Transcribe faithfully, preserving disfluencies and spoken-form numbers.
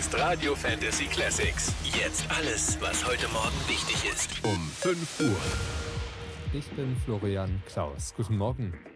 ist Radio Fantasy Classics. Jetzt alles, was heute Morgen wichtig ist. Um fünf Uhr. Ich bin Florian Klaus. Guten Morgen.